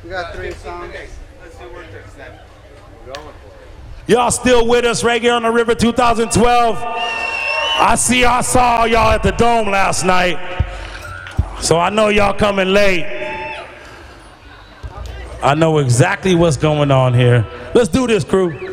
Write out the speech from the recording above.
We got 3 songs. Let's do Work Tricks then. We're going for it. Y'all still with us right here on the River 2012? I saw y'all at the Dome last night. So I know y'all coming late. I know exactly what's going on here. Let's do this, crew.